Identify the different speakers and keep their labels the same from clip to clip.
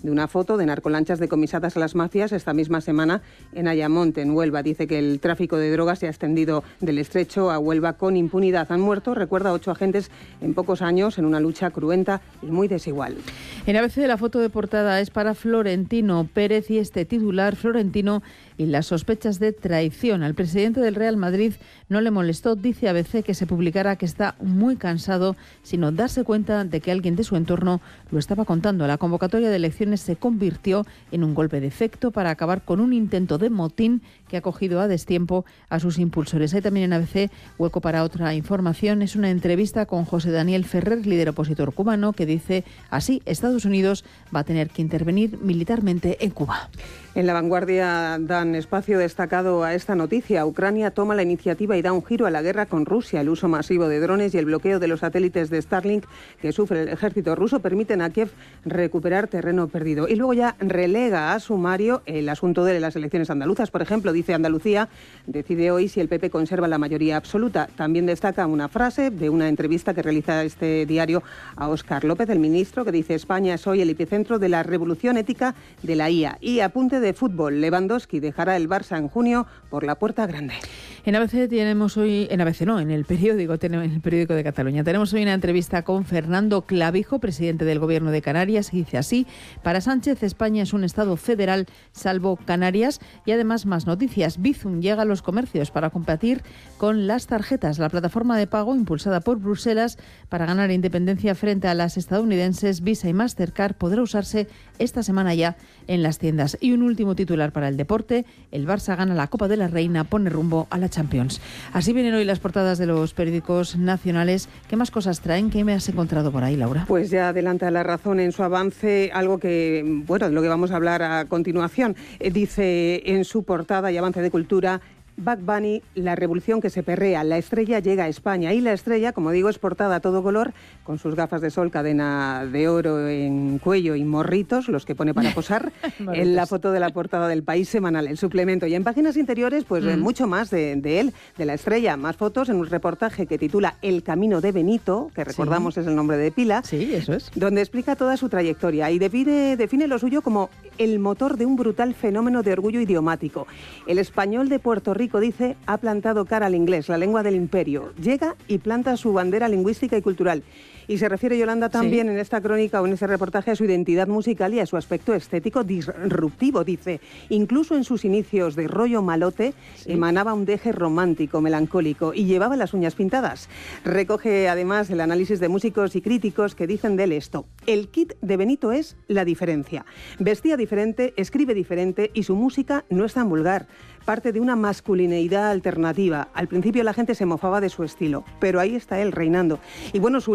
Speaker 1: de una foto de narcolanchas decomisadas a las mafias esta misma semana en Ayamonte, en Huelva. Dice que el tráfico de drogas se ha extendido del Estrecho a Huelva con impunidad. Han muerto, recuerda, 8 agentes en pocos años en una lucha cruenta y muy desigual.
Speaker 2: En ABC la foto de portada es para Florentino Pérez y este titular: Florentino y las sospechas de traición. Al presidente del Real Madrid no le molestó, dice ABC, que se publicara que está muy cansado, sino darse cuenta de que alguien de su entorno lo estaba contando. La convocatoria de elecciones se convirtió en un golpe de efecto para acabar con un intento de motín que ha cogido a destiempo a sus impulsores. Hay también en ABC hueco para otra información. Es una entrevista con José Daniel Ferrer, líder opositor cubano, que dice así: Estados Unidos va a tener que intervenir militarmente en Cuba.
Speaker 1: En La Vanguardia dan espacio destacado a esta noticia. Ucrania toma la iniciativa y da un giro a la guerra con Rusia. El uso masivo de drones y el bloqueo de los satélites de Starlink que sufre el ejército ruso permiten a Kiev recuperar terreno perdido. Y luego ya relega a sumario el asunto de las elecciones andaluzas. Por ejemplo, dice Andalucía decide hoy si el PP conserva la mayoría absoluta. También destaca una frase de una entrevista que realiza este diario a Óscar López, el ministro, que dice: España es hoy el epicentro de la revolución ética de la IA. Y apunte de fútbol: Lewandowski dejará el Barça en junio por la puerta grande.
Speaker 2: En ABC tenemos hoy, en el periódico de Cataluña, tenemos hoy una entrevista con Fernando Clavijo, presidente del Gobierno de Canarias, y dice así: para Sánchez, España es un estado federal salvo Canarias. Y además más noticias. Bizum llega a los comercios para competir con las tarjetas. La plataforma de pago impulsada por Bruselas para ganar independencia frente a las estadounidenses Visa y Mastercard podrá usarse esta semana ya en las tiendas. Y un último titular para el deporte: el Barça gana la Copa de la Reina, pone rumbo a la Champions. Así vienen hoy las portadas de los periódicos nacionales. ¿Qué más cosas traen? ¿Qué me has encontrado por ahí, Laura?
Speaker 1: Pues ya adelanta La Razón en su avance algo que, bueno, de lo que vamos a hablar a continuación. Dice en su portada y avance de cultura: Bad Bunny, la revolución que se perrea. La estrella llega a España. Y la estrella, como digo, es portada a todo color, con sus gafas de sol, cadena de oro en cuello y morritos, los que pone para posar, en la foto de la portada del País semanal, el suplemento. Y en páginas interiores, pues mucho más de él, de la estrella. Más fotos en un reportaje que titula El camino de Benito, que recordamos es el nombre de pila.
Speaker 2: Sí, eso es.
Speaker 1: Donde explica toda su trayectoria y define lo suyo como el motor de un brutal fenómeno de orgullo idiomático. El español de Puerto Rico, dice, ha plantado cara al inglés, la lengua del imperio. Llega y planta su bandera lingüística y cultural. Y se refiere Yolanda también en esta crónica o en este reportaje a su identidad musical y a su aspecto estético disruptivo, dice. Incluso en sus inicios de rollo malote emanaba un deje romántico, melancólico y llevaba las uñas pintadas. Recoge además el análisis de músicos y críticos que dicen de él esto: el kit de Benito es la diferencia. Vestía diferente, escribe diferente y su música no es tan vulgar. Parte de una masculineidad alternativa. Al principio la gente se mofaba de su estilo, pero ahí está él reinando. Y bueno, su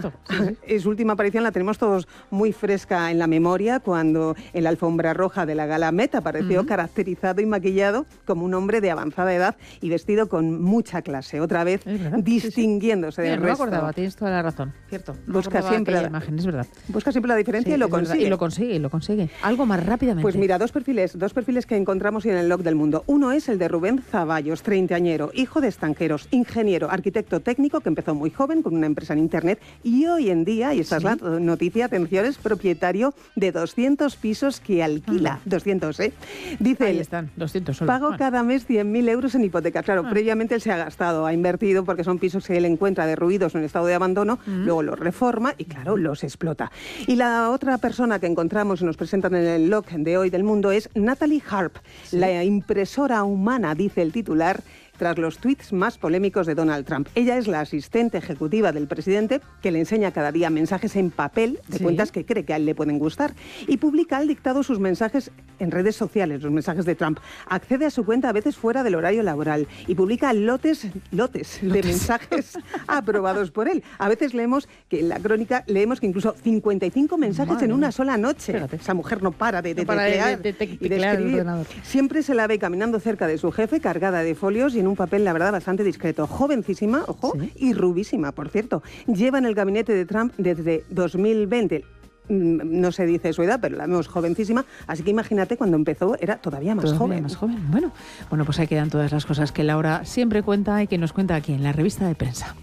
Speaker 1: última aparición la tenemos todos muy fresca en la memoria, cuando en la alfombra roja de la gala Met apareció caracterizado y maquillado como un hombre de avanzada edad y vestido con mucha clase. Otra vez distinguiéndose del resto.
Speaker 2: No me acordaba, tienes toda la razón, cierto.
Speaker 1: Busca siempre la
Speaker 2: imagen, es verdad.
Speaker 1: Busca siempre la diferencia y lo consigue.
Speaker 2: Y lo consigue. Algo más rápidamente.
Speaker 1: Pues mira, dos perfiles que encontramos en el log del mundo. Uno es el de Rubén Zaballos, treintañero, hijo de estanqueros, ingeniero, arquitecto técnico que empezó muy joven con una empresa en Internet y hoy en día, y esta es la noticia, atención, es propietario de 200 pisos que alquila. 200, ¿eh? Dice,
Speaker 2: ahí están, 200 solo.
Speaker 1: Pago cada mes 100.000 euros en hipoteca. Claro, previamente él se ha gastado, ha invertido porque son pisos que él encuentra derruidos en estado de abandono, luego los reforma y claro, los explota. Y la otra persona que encontramos y nos presentan en el log de hoy del mundo es Natalie Harp, la impresora humana, dice el titular, tras los tuits más polémicos de Donald Trump. Ella es la asistente ejecutiva del presidente que le enseña cada día mensajes en papel de cuentas que cree que a él le pueden gustar y publica al dictado sus mensajes en redes sociales, los mensajes de Trump. Accede a su cuenta a veces fuera del horario laboral y publica lotes de mensajes aprobados por él. A veces leemos que en la crónica incluso 55 mensajes en una sola noche.
Speaker 2: Espérate.
Speaker 1: Esa mujer no para de teclear y de escribir. Siempre se la ve caminando cerca de su jefe, cargada de folios y en un papel, la verdad, bastante discreto. Jovencísima, ojo, y rubísima, por cierto. Lleva en el gabinete de Trump desde 2020. No se dice su edad, pero la vemos jovencísima, así que imagínate, cuando empezó era todavía más joven.
Speaker 2: Bueno, pues ahí quedan todas las cosas que Laura siempre cuenta y que nos cuenta aquí en la revista de prensa.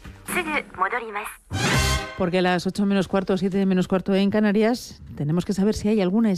Speaker 2: Porque a las 8 menos cuarto, 7 menos cuarto en Canarias, tenemos que saber si hay alguna